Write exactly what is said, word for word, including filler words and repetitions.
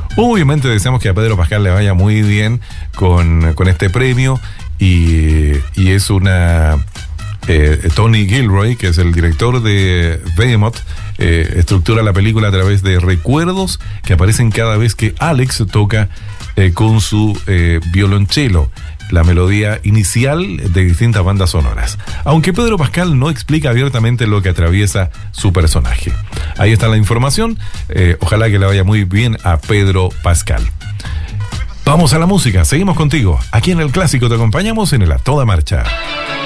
Obviamente deseamos que a Pedro Pascal le vaya muy bien con, con este premio y, y es una... Eh, Tony Gilroy, que es el director de Behemoth, eh, estructura la película a través de recuerdos que aparecen cada vez que Alex toca eh, con su eh, violonchelo la melodía inicial de distintas bandas sonoras, aunque Pedro Pascal no explica abiertamente lo que atraviesa su personaje. Ahí está la información, eh, ojalá que le vaya muy bien a Pedro Pascal. Vamos a la música, seguimos contigo, aquí en El Clásico te acompañamos en el A Toda Marcha.